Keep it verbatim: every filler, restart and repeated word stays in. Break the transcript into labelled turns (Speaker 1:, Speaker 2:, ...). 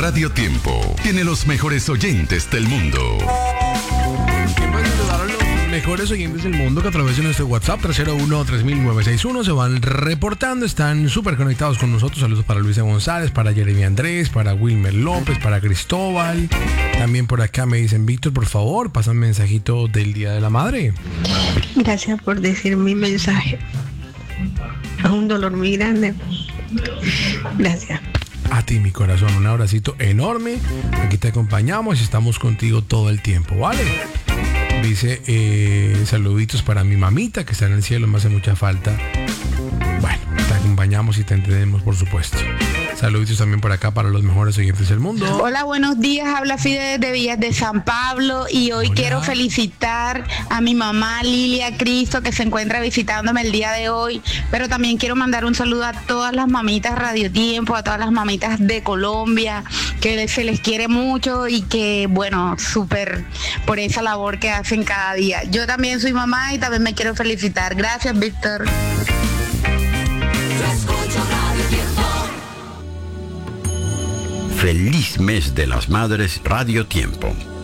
Speaker 1: Radio Tiempo tiene los mejores oyentes del mundo.
Speaker 2: Mejores oyentes del mundo que a través de nuestro WhatsApp tres cero uno, tres mil novecientos sesenta y uno se van reportando, están súper conectados con nosotros. Saludos para Luisa González, para Jeremy Andrés, para Wilmer López, para Cristóbal. También por acá me dicen, Víctor, por favor, pasa un mensajito del Día de la Madre.
Speaker 3: Gracias por decir mi mensaje. Es un dolor muy grande. Gracias.
Speaker 2: A ti, mi corazón, un abracito enorme. Aquí te acompañamos y estamos contigo todo el tiempo, ¿vale? Dice, eh, saluditos para mi mamita que está en el cielo, me hace mucha falta. Bueno, te acompañamos y te entendemos, por supuesto. Saluditos también por acá para los mejores oyentes del mundo.
Speaker 4: Hola, buenos días. Habla Fide de Villas de San Pablo y hoy
Speaker 2: Hola.
Speaker 4: Quiero felicitar a mi mamá Lilia Cristo, que se encuentra visitándome el día de hoy, pero también quiero mandar un saludo a todas las mamitas Radio Tiempo, a todas las mamitas de Colombia, que se les quiere mucho y que, bueno, súper por esa labor que hacen cada día. Yo también soy mamá y también me quiero felicitar. Gracias, Víctor.
Speaker 5: Feliz mes de las madres, Radio Tiempo.